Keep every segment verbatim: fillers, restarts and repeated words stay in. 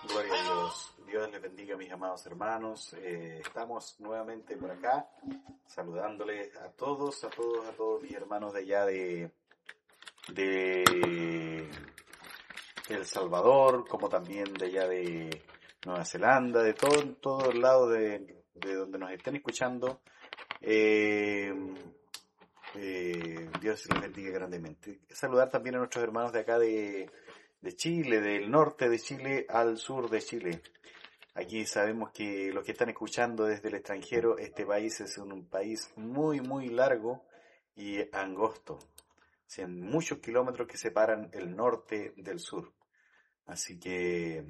Gloria a Dios. Dios les bendiga, mis amados hermanos. Eh, estamos nuevamente por acá, saludándoles a todos, a todos, a todos mis hermanos de allá de, de El Salvador, como también de allá de Nueva Zelanda, de todo, todo el lado de, de donde nos estén escuchando. Eh, eh, Dios les bendiga grandemente. Saludar también a nuestros hermanos de acá de de Chile, del norte de Chile al sur de Chile. Aquí sabemos que los que están escuchando desde el extranjero, este país es un país muy, muy largo y angosto. O sea, muchos kilómetros que separan el norte del sur. Así que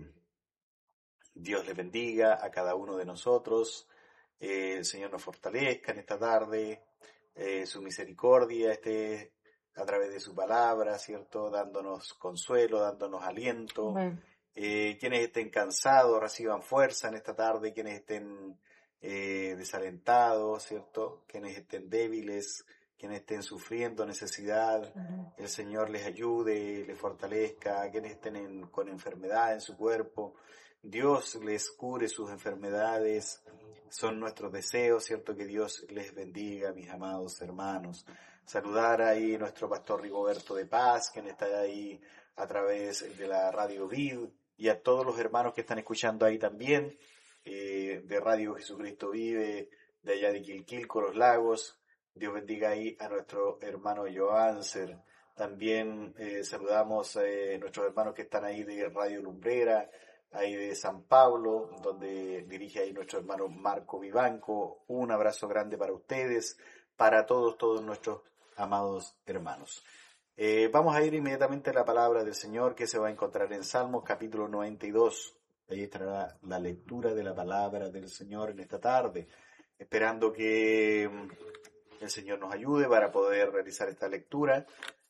Dios les bendiga a cada uno de nosotros. Eh, el Señor nos fortalezca en esta tarde. Eh, su misericordia esté a través de su palabra, ¿cierto? Dándonos consuelo, dándonos aliento. Amén. Eh, quienes estén cansados reciban fuerza en esta tarde, quienes estén eh, desalentados, ¿cierto? Quienes estén débiles, quienes estén sufriendo necesidad, Amén. el Señor les ayude, les fortalezca, quienes estén en, con enfermedad en su cuerpo, Dios les cure sus enfermedades, son nuestros deseos, ¿cierto? Que Dios les bendiga, mis amados hermanos. Saludar ahí a nuestro pastor Rigoberto de Paz, quien está ahí a través de la Radio Vid, y a todos los hermanos que están escuchando ahí también, eh, de Radio Jesucristo Vive, de allá de Quilquilco, Los Lagos. Dios bendiga ahí a nuestro hermano Joáncer. También eh, saludamos a eh, nuestros hermanos que están ahí de Radio Lumbrera, ahí de San Pablo, donde dirige ahí nuestro hermano Marco Vivanco. Un abrazo grande para ustedes, para todos, todos nuestros amados hermanos. Eh, vamos a ir inmediatamente a la palabra del Señor, que se va a encontrar en Salmos capítulo noventa y dos. Ahí estará la lectura de la palabra del Señor en esta tarde, esperando que el Señor nos ayude para poder realizar esta lectura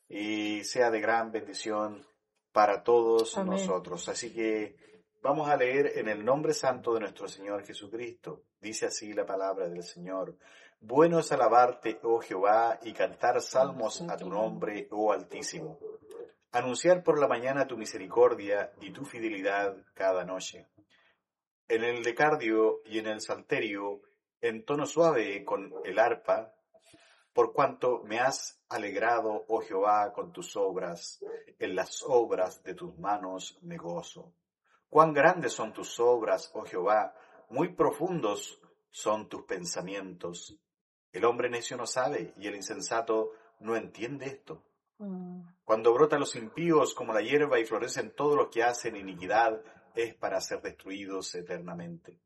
y sea de gran bendición para todos Amén. nosotros. Así que vamos a leer en el nombre santo de nuestro Señor Jesucristo. Dice así la palabra del Señor. Bueno es alabarte, oh Jehová, y cantar salmos a tu nombre, oh Altísimo. Anunciar por la mañana tu misericordia y tu fidelidad cada noche. En el decardio y en el salterio, en tono suave con el arpa, por cuanto me has alegrado, oh Jehová, con tus obras, en las obras de tus manos me gozo. Cuán grandes son tus obras, oh Jehová, muy profundos son tus pensamientos. El hombre necio no sabe, y el insensato no entiende esto. Mm. Cuando brotan los impíos como la hierba y florecen todos los que hacen iniquidad, es para ser destruidos eternamente.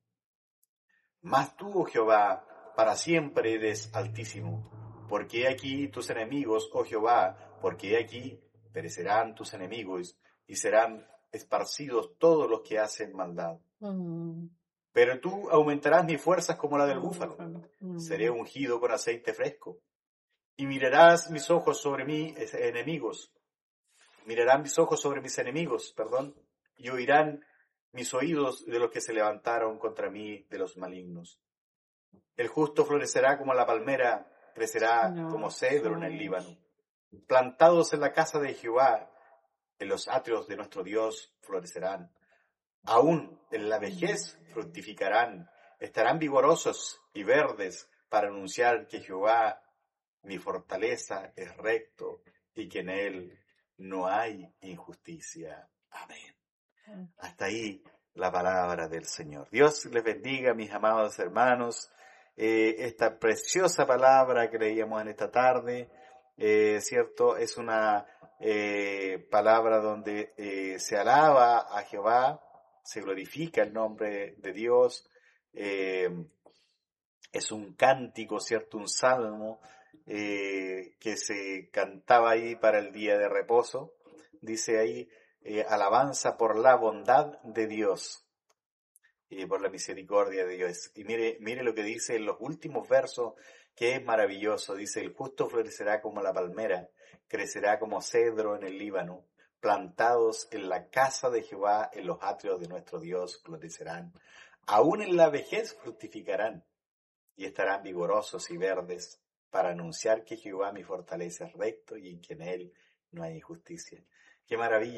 Mas tú, oh Jehová, para siempre eres altísimo, porque he aquí tus enemigos, oh Jehová, porque he aquí perecerán tus enemigos, y serán esparcidos todos los que hacen maldad. Mm. Pero tú aumentarás mis fuerzas como la del búfalo. Mm. Seré ungido con aceite fresco. Y mirarás mis ojos sobre mis enemigos. Mirarán mis ojos sobre mis enemigos, perdón, y oirán mis oídos de los que se levantaron contra mí, de los malignos. El justo florecerá como la palmera, crecerá No, como cedro en el no. Líbano. Plantados en la casa de Jehová, en los atrios de nuestro Dios florecerán. Aún en la vejez fructificarán, estarán vigorosos y verdes para anunciar que Jehová, mi fortaleza, es recto y que en él no hay injusticia. Amén. Hasta ahí la palabra del Señor. Dios les bendiga, mis amados hermanos. Eh, esta preciosa palabra que leíamos en esta tarde, eh, ¿cierto? Es una eh, palabra donde eh, se alaba a Jehová, se glorifica el nombre de Dios, eh, es un cántico, ¿cierto? Un salmo eh, que se cantaba ahí para el día de reposo. Dice ahí, eh, alabanza por la bondad de Dios y por la misericordia de Dios. Y mire, mire lo que dice en los últimos versos, que es maravilloso. Dice, el justo florecerá como la palmera, crecerá como cedro en el Líbano, plantados en la casa de Jehová, en los atrios de nuestro Dios florecerán. Aún en la vejez fructificarán y estarán vigorosos y verdes para anunciar que Jehová mi fortaleza es recto y que en él no hay injusticia. Qué maravilla.